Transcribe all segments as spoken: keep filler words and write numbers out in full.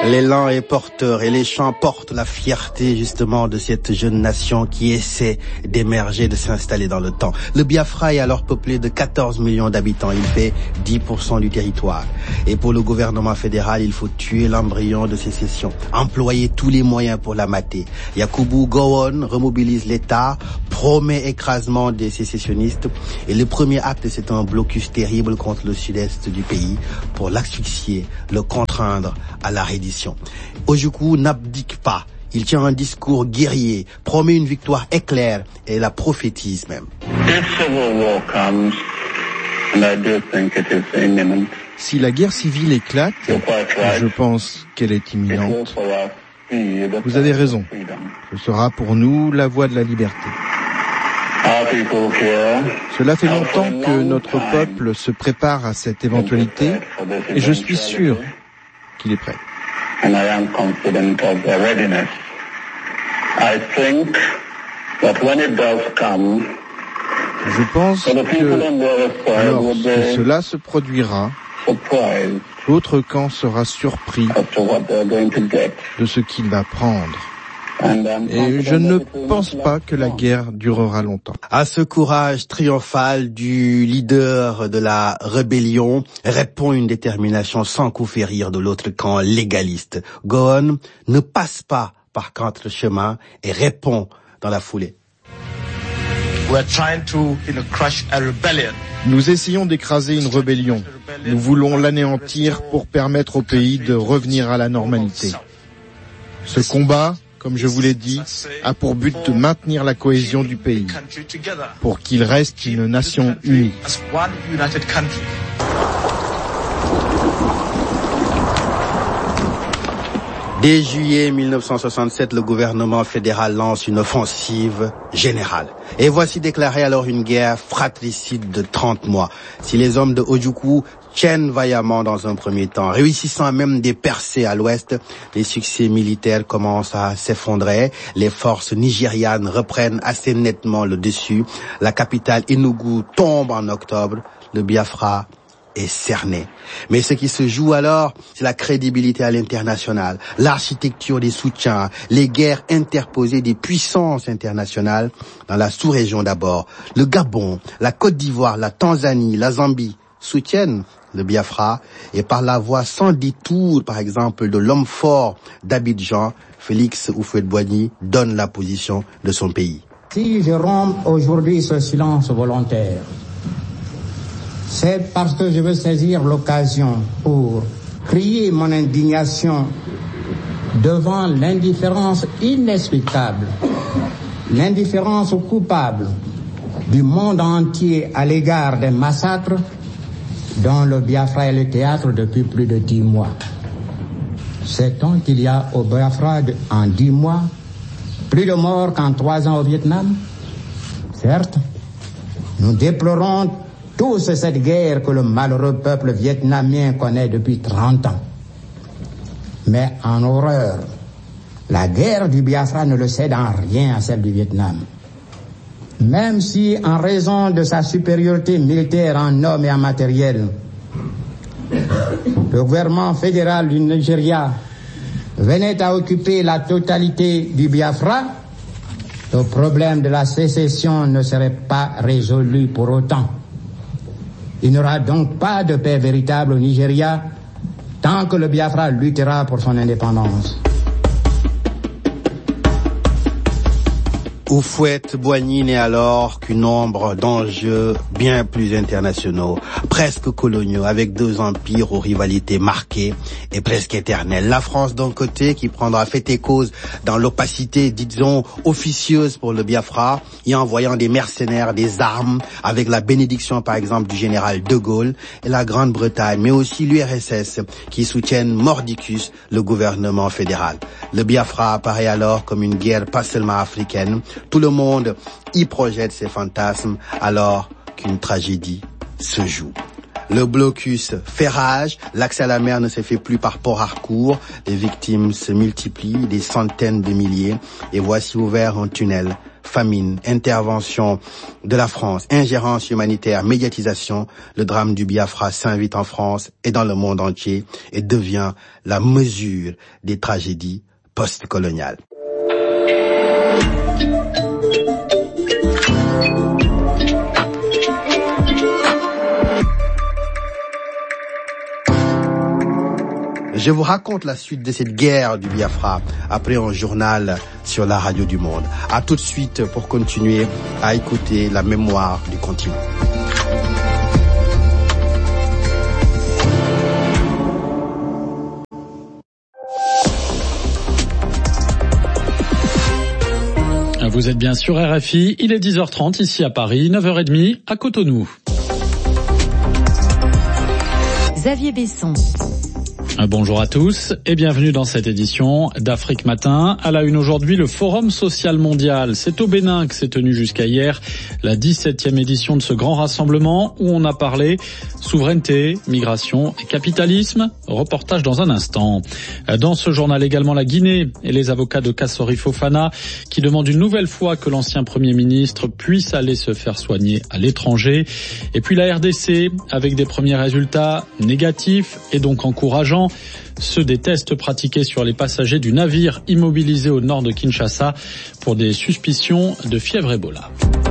L'élan est porteur et les chants portent la fierté justement de cette jeune nation qui essaie d'émerger, de s'installer dans le temps. Le Biafra est alors peuplé de quatorze millions d'habitants, il fait dix pour cent du territoire. Et pour le gouvernement fédéral, il faut tuer l'embryon de sécession, employer tous les moyens pour la mater. Yakubu Gowon remobilise l'État, promet écrasement des sécessionnistes et le premier acte c'est un blocus terrible contre le sud-est du pays pour l'asphyxier, le contraindre à la reddition. Ojukwu n'abdique pas. Il tient un discours guerrier, promet une victoire éclair et la prophétise même. Si la guerre civile éclate, je pense qu'elle est imminente. Vous avez raison. Ce sera pour nous la voie de la liberté. Cela fait longtemps que notre peuple se prépare à cette éventualité et je suis sûr qu'il est prêt. And I am confident of their readiness. I think that when it does come, je pense que lorsque cela se produira, l'autre camp sera surpris de ce qu'il va prendre. Et je ne pense pas que la guerre durera longtemps. À ce courage triomphal du leader de la rébellion répond une détermination sans coup férir de l'autre camp légaliste. Gowon ne passe pas par quatre chemins et répond dans la foulée. Nous essayons d'écraser une rébellion. Nous voulons l'anéantir pour permettre au pays de revenir à la normalité. Ce combat, comme je vous l'ai dit, a pour but de maintenir la cohésion du pays, pour qu'il reste une nation unie. Dès juillet mille neuf cent soixante-sept, le gouvernement fédéral lance une offensive générale. Et voici déclarée alors une guerre fratricide de trente mois. Si les hommes de Ojukwu tiennent vaillamment dans un premier temps, réussissant même des percées à l'ouest, les succès militaires commencent à s'effondrer. Les forces nigérianes reprennent assez nettement le dessus. La capitale Enugu tombe en octobre. Le Biafra est cerné. Mais ce qui se joue alors, c'est la crédibilité à l'international, l'architecture des soutiens, les guerres interposées des puissances internationales dans la sous-région d'abord. Le Gabon, la Côte d'Ivoire, la Tanzanie, la Zambie soutiennent le Biafra et par la voie sans détour, par exemple, de l'homme fort d'Abidjan, Félix Houphouët-Boigny donne la position de son pays. Si je romps aujourd'hui ce silence volontaire, c'est parce que je veux saisir l'occasion pour crier mon indignation devant l'indifférence inexplicable, l'indifférence coupable du monde entier à l'égard des massacres dont le Biafra est le théâtre depuis plus de dix mois. Sait-on qu'il y a au Biafra en dix mois plus de morts qu'en trois ans au Vietnam? Certes, nous déplorons tous cette guerre que le malheureux peuple vietnamien connaît depuis trente ans. Mais en horreur, la guerre du Biafra ne le cède en rien à celle du Vietnam. Même si, en raison de sa supériorité militaire en hommes et en matériel, le gouvernement fédéral du Nigeria venait à occuper la totalité du Biafra, le problème de la sécession ne serait pas résolu pour autant. Il n'y aura donc pas de paix véritable au Nigeria tant que le Biafra luttera pour son indépendance. Houphouët-Boigny n'est alors qu'une ombre d'enjeux bien plus internationaux, presque coloniaux, avec deux empires aux rivalités marquées et presque éternelles. La France d'un côté qui prendra fait et cause dans l'opacité, disons, officieuse pour le Biafra, y envoyant des mercenaires, des armes, avec la bénédiction par exemple du général de Gaulle et la Grande-Bretagne, mais aussi l'U R S S qui soutiennent mordicus le gouvernement fédéral. Le Biafra apparaît alors comme une guerre pas seulement africaine. Tout le monde y projette ses fantasmes alors qu'une tragédie se joue. Le blocus fait rage, l'accès à la mer ne se fait plus par port Harcourt, les victimes se multiplient, des centaines de milliers, et voici ouvert un tunnel. Famine, intervention de la France, ingérence humanitaire, médiatisation, le drame du Biafra s'invite en France et dans le monde entier et devient la mesure des tragédies post-coloniales. Je vous raconte la suite de cette guerre du Biafra après un journal sur la radio du monde. À tout de suite pour continuer à écouter la mémoire du continent. Vous êtes bien sur R F I, il est dix heures trente ici à Paris, neuf heures trente à Cotonou. Xavier Besson. Bonjour à tous et bienvenue dans cette édition d'Afrique Matin. À la une aujourd'hui, le Forum social mondial. C'est au Bénin que s'est tenue jusqu'à hier la dix-septième édition de ce grand rassemblement où on a parlé souveraineté, migration et capitalisme. Reportage dans un instant. Dans ce journal également la Guinée et les avocats de Kassori Fofana qui demandent une nouvelle fois que l'ancien Premier ministre puisse aller se faire soigner à l'étranger. Et puis la R D C avec des premiers résultats négatifs et donc encourageants. Ceux des tests pratiqués sur les passagers du navire immobilisé au nord de Kinshasa pour des suspicions de fièvre Ebola.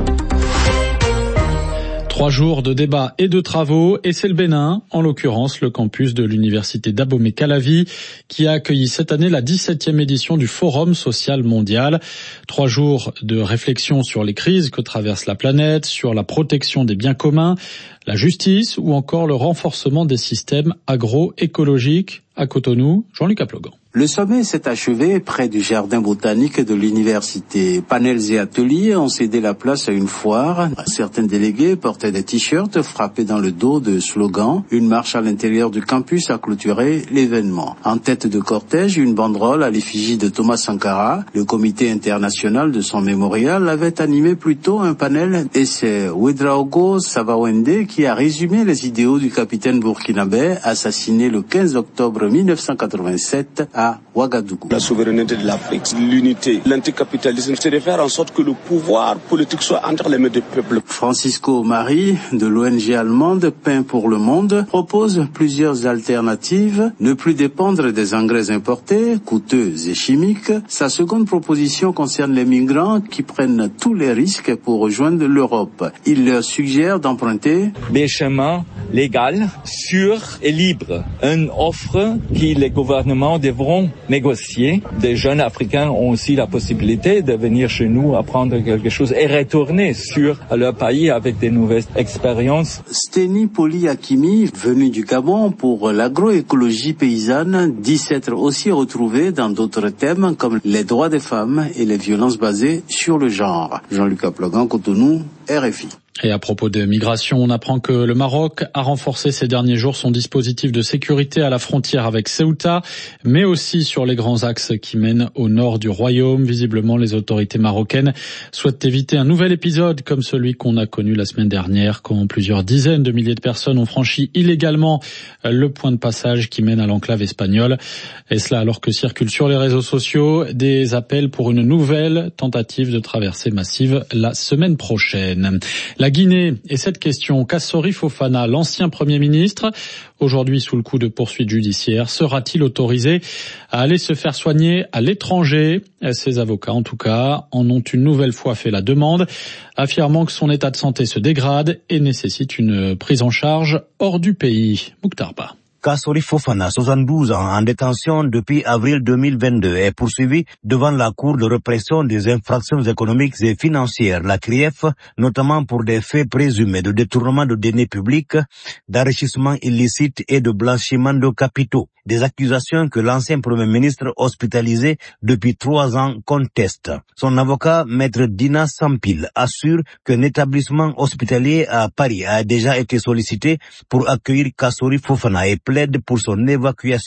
Trois jours de débats et de travaux, et c'est le Bénin, en l'occurrence le campus de l'université d'Abomey-Calavi, qui a accueilli cette année la dix-septième édition du Forum social mondial. Trois jours de réflexion sur les crises que traverse la planète, sur la protection des biens communs, la justice ou encore le renforcement des systèmes agroécologiques. À Cotonou, Jean-Luc Aplogan. Le sommet s'est achevé près du jardin botanique de l'université. Panels et ateliers ont cédé la place à une foire. Certains délégués portaient des t-shirts frappés dans le dos de slogans. Une marche à l'intérieur du campus a clôturé l'événement. En tête de cortège, une banderole à l'effigie de Thomas Sankara. Le comité international de son mémorial avait animé plutôt un panel et c'est Ouedraogo Savawende qui a résumé les idéaux du capitaine burkinabé assassiné le quinze octobre mille neuf cent quatre-vingt-sept à Ouagadougou. La souveraineté de l'Afrique, l'unité, l'anticapitalisme, c'est de faire en sorte que le pouvoir politique soit entre les mains des peuples. Francisco Mari, de l'O N G allemande Pain pour le Monde, propose plusieurs alternatives. Ne plus dépendre des engrais importés, coûteux et chimiques. Sa seconde proposition concerne les migrants qui prennent tous les risques pour rejoindre l'Europe. Il leur suggère d'emprunter des chemins légaux, sûrs et libres. Une offre que les gouvernements devront négocier. Des jeunes Africains ont aussi la possibilité de venir chez nous apprendre quelque chose et retourner sur leur pays avec des nouvelles expériences. Steny Poli Hakimi, venu du Gabon pour l'agroécologie paysanne, dit s'être aussi retrouvé dans d'autres thèmes comme les droits des femmes et les violences basées sur le genre. Jean-Luc Aplogan, Cotonou, R F I. Et à propos de migration, on apprend que le Maroc a renforcé ces derniers jours son dispositif de sécurité à la frontière avec Ceuta, mais aussi sur les grands axes qui mènent au nord du royaume. Visiblement, les autorités marocaines souhaitent éviter un nouvel épisode comme celui qu'on a connu la semaine dernière, quand plusieurs dizaines de milliers de personnes ont franchi illégalement le point de passage qui mène à l'enclave espagnole. Et cela alors que circulent sur les réseaux sociaux des appels pour une nouvelle tentative de traversée massive la semaine prochaine. La Guinée et cette question, Kassori Fofana, l'ancien Premier ministre, aujourd'hui sous le coup de poursuites judiciaires, sera-t-il autorisé à aller se faire soigner à l'étranger? Ses avocats, en tout cas, en ont une nouvelle fois fait la demande, affirmant que son état de santé se dégrade et nécessite une prise en charge hors du pays. Mouktarba. Kassori Fofana, soixante-douze ans, en détention depuis avril deux mille vingt-deux, est poursuivi devant la Cour de répression des infractions économiques et financières, la C R I E F, notamment pour des faits présumés de détournement de deniers publics, d'enrichissement illicite et de blanchiment de capitaux. Des accusations que l'ancien Premier ministre hospitalisé depuis trois ans conteste. Son avocat, maître Dina Sampil, assure qu'un établissement hospitalier à Paris a déjà été sollicité pour accueillir Kassori Fofana et plaide pour son évacuation.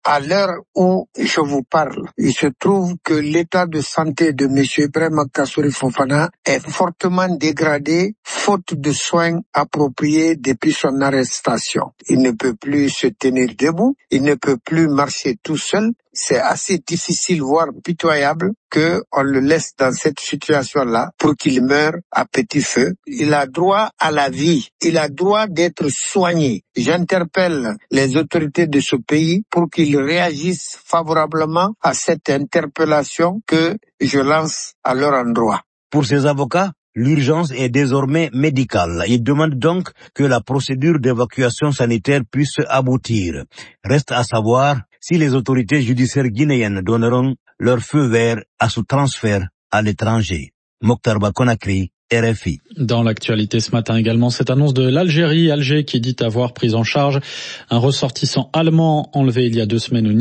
À l'heure où je vous parle, il se trouve que l'état de santé de M. Ibrahima Kassory Fofana est fortement dégradé, faute de soins appropriés depuis son arrestation. Il ne peut plus se tenir debout, il ne peut plus marcher tout seul. C'est assez difficile, voire pitoyable, que on le laisse dans cette situation-là pour qu'il meure à petit feu. Il a droit à la vie, il a droit d'être soigné. J'interpelle les autorités de ce pays pour qu'ils réagissent favorablement à cette interpellation que je lance à leur endroit. Pour ces avocats, l'urgence est désormais médicale. Ils demandent donc que la procédure d'évacuation sanitaire puisse aboutir. Reste à savoir si les autorités judiciaires guinéennes donneront leur feu vert à ce transfert à l'étranger. Mokhtar Ba Conakry, R F I. Dans l'actualité ce matin également, cette annonce de l'Algérie, Alger qui dit avoir pris en charge un ressortissant allemand enlevé il y a deux semaines au